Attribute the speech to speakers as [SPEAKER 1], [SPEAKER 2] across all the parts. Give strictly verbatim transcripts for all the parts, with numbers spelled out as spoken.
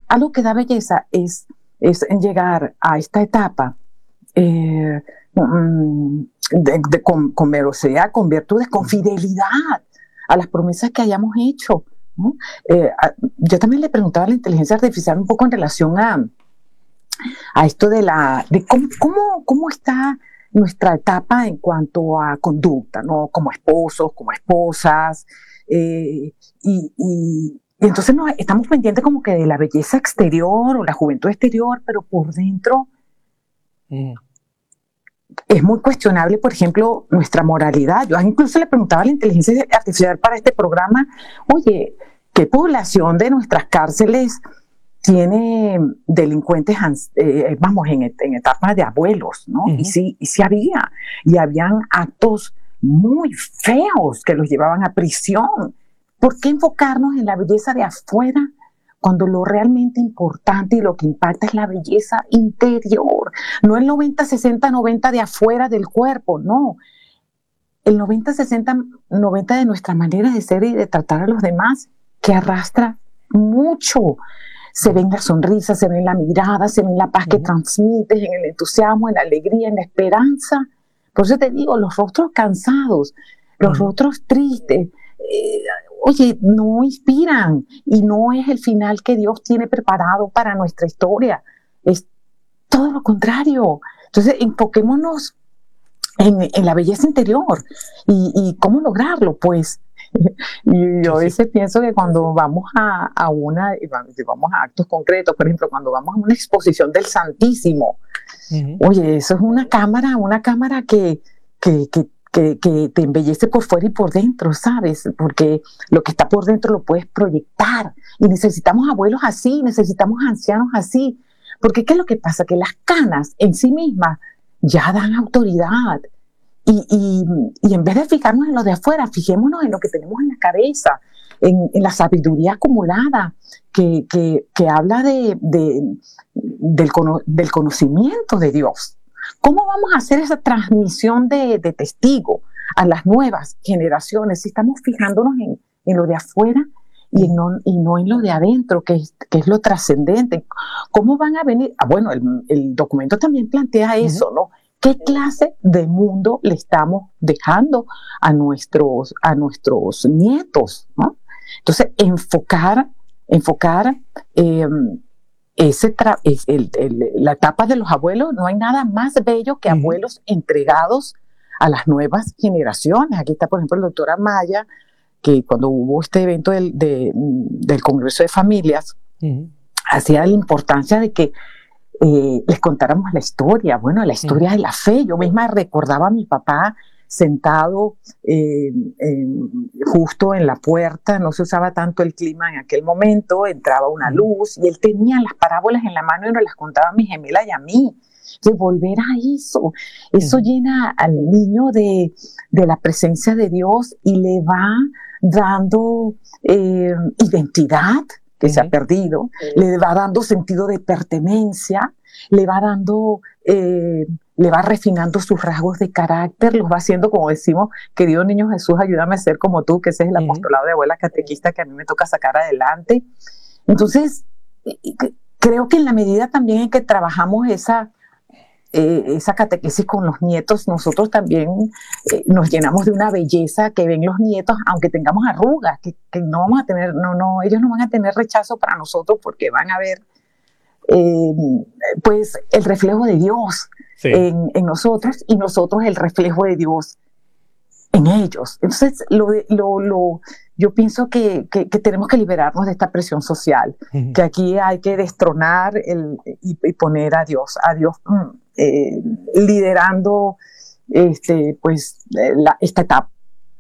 [SPEAKER 1] algo que da belleza es, es llegar a esta etapa eh, de, de, con, con verosidad, con virtudes, con fidelidad a las promesas que hayamos hecho, ¿no? Eh, a, yo también le preguntaba a la inteligencia artificial un poco en relación a, a esto de la de cómo, cómo, cómo está nuestra etapa en cuanto a conducta, ¿no? Como esposos, como esposas, eh, y, y, y entonces nos, estamos pendientes como que de la belleza exterior o la juventud exterior, pero por dentro mm. es muy cuestionable, por ejemplo, nuestra moralidad. Yo incluso le preguntaba a la inteligencia artificial para este programa, oye, ¿qué población de nuestras cárceles tiene delincuentes, eh, vamos, en, en etapas de abuelos, ¿no? Uh-huh. Y sí, y sí había, y habían actos muy feos que los llevaban a prisión. ¿Por qué enfocarnos en la belleza de afuera cuando lo realmente importante y lo que impacta es la belleza interior? No el noventa, sesenta, noventa de afuera del cuerpo, no. El noventa, sesenta, noventa de nuestra manera de ser y de tratar a los demás, que arrastra mucho. Se ve en la sonrisa, se ve en la mirada, se ve en la paz uh-huh. que transmites, en el entusiasmo, en la alegría, en la esperanza. Por eso te digo, los rostros cansados, los uh-huh. rostros tristes, eh, oye, no inspiran y no es el final que Dios tiene preparado para nuestra historia. Es todo lo contrario. Entonces, enfoquémonos en, en la belleza interior. ¿Y, y cómo lograrlo? Pues, y yo a veces sí. pienso que cuando vamos a, a una, vamos a actos concretos, por ejemplo, cuando vamos a una exposición del Santísimo, uh-huh. oye, eso es una cámara, una cámara que, que, que, que, que te embellece por fuera y por dentro, ¿sabes? Porque lo que está por dentro lo puedes proyectar, y necesitamos abuelos así, necesitamos ancianos así, porque ¿qué es lo que pasa? Que las canas en sí mismas ya dan autoridad. Y, y, y en vez de fijarnos en lo de afuera, fijémonos en lo que tenemos en la cabeza, en, en la sabiduría acumulada, que, que, que habla de, de, del, cono, del conocimiento de Dios. ¿Cómo vamos a hacer esa transmisión de, de testigo a las nuevas generaciones si estamos fijándonos en, en lo de afuera y, en no, y no en lo de adentro, que es, que es lo trascendente? ¿Cómo van a venir? Ah, bueno, el, el documento también plantea eso, ¿no? ¿Qué clase de mundo le estamos dejando a nuestros, a nuestros nietos, ¿no? Entonces, enfocar, enfocar eh, ese tra- el, el, la etapa de los abuelos. No hay nada más bello que uh-huh. abuelos entregados a las nuevas generaciones. Aquí está, por ejemplo, el doctor Amaya, que cuando hubo este evento del, de, del Congreso de Familias, uh-huh. hacía la importancia de que Eh, les contáramos la historia, bueno, la historia mm. de la fe. Yo misma recordaba a mi papá sentado eh, en, justo en la puerta, no se usaba tanto el clima en aquel momento, entraba una luz y él tenía las parábolas en la mano y nos las contaba a mi gemela y a mí. De volver a eso, eso mm. llena al niño de, de la presencia de Dios y le va dando eh, identidad, que uh-huh. se ha perdido, uh-huh. le va dando sentido de pertenencia, le va dando, eh, le va refinando sus rasgos de carácter, los va haciendo, como decimos, querido niño Jesús, ayúdame a ser como tú, que ese es el uh-huh. apostolado de abuela catequista que a mí me toca sacar adelante. Entonces, creo que en la medida también en que trabajamos esa, eh, esa catequesis con los nietos, nosotros también eh, nos llenamos de una belleza que ven los nietos, aunque tengamos arrugas, que, que no vamos a tener, no, no, ellos no van a tener rechazo para nosotros porque van a ver eh, pues el reflejo de Dios sí. en, en nosotros y nosotros el reflejo de Dios en ellos. Entonces, lo, lo, lo, yo pienso que, que, que tenemos que liberarnos de esta presión social, uh-huh. que aquí hay que destronar el, y, y poner a Dios, a Dios eh, liderando este, pues, la, esta etapa.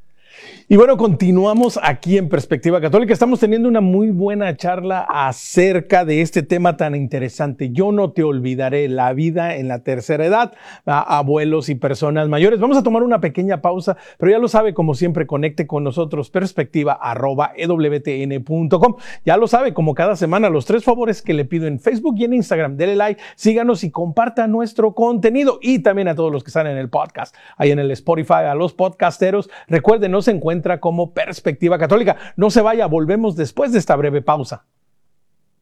[SPEAKER 2] Y bueno, continuamos aquí en Perspectiva Católica. Estamos teniendo una muy buena charla acerca de este tema tan interesante. Yo no te olvidaré, la vida en la tercera edad, a abuelos y personas mayores. Vamos a tomar una pequeña pausa, pero ya lo sabe, como siempre, conecte con nosotros, perspectiva arroba e w t n punto com. Ya lo sabe, como cada semana, los tres favores que le pido en Facebook y en Instagram. Dele like, síganos y comparta nuestro contenido. Y también a todos los que están en el podcast, ahí en el Spotify, a los podcasteros. Recuerden, no se encuentra como Perspectiva Católica. No se vaya, volvemos después de esta breve pausa.